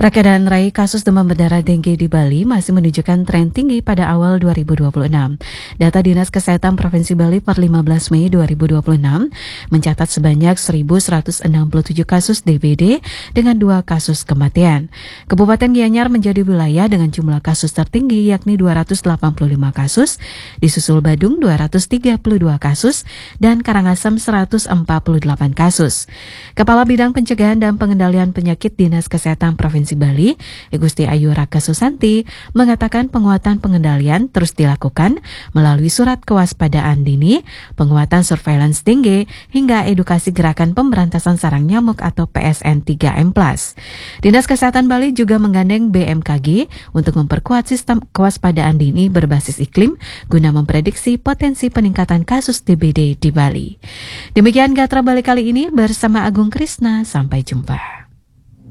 Raka dan raih kasus demam berdarah dengue di Bali masih menunjukkan tren tinggi pada awal 2026. Data Dinas Kesehatan Provinsi Bali per 15 Mei 2026 mencatat sebanyak 1.167 kasus DBD dengan 2 kasus kematian. Kabupaten Gianyar menjadi wilayah dengan jumlah kasus tertinggi yakni 285 kasus, disusul Badung 232 kasus, dan Karangasem 148 kasus. Kepala Bidang Pencegahan dan Pengendalian Penyakit Dinas Kesehatan Provinsi Bali, Igusti Ayu Raka Susanti, mengatakan penguatan pengendalian terus dilakukan melalui surat kewaspadaan dini, penguatan surveillance dengue, hingga edukasi gerakan pemberantasan sarang nyamuk atau PSN 3M+. Dinas Kesehatan Bali juga menggandeng BMKG untuk memperkuat sistem kewaspadaan dini berbasis iklim guna memprediksi potensi peningkatan kasus DBD di Bali. Demikian Gatra Bali kali ini bersama Agung Krisna, sampai jumpa.